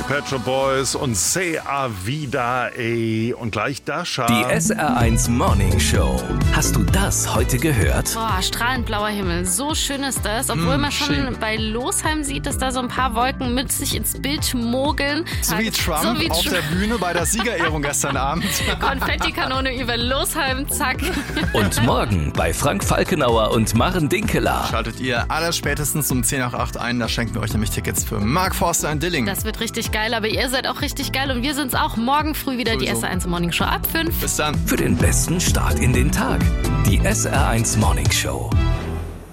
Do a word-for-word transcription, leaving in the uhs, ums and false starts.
Pet Shop Boys und C'est a Vida, ey. Und gleich Dasha. Die S R eins Morning Show. Hast du das heute gehört? Boah, strahlend blauer Himmel. So schön ist das. Obwohl Mm, man schon schön. bei Losheim sieht, dass da so ein paar Wolken mit sich ins Bild mogeln. So wie Trump So wie auf Tr- der Bühne bei der Siegerehrung gestern Abend. Konfettikanone über Losheim, zack. Und morgen bei Frank Falkenauer und Maren Dinkeler. Schaltet ihr aller spätestens um zehn nach acht ein. Da schenken wir euch nämlich Tickets für Mark Forster in Dilling. Das wird richtig geil, aber ihr seid auch richtig geil und wir sind's auch. Morgen früh wieder die Sowieso. S R eins Morning Show ab fünf. Bis dann. Für den besten Start in den Tag. Die S R eins Morning Show.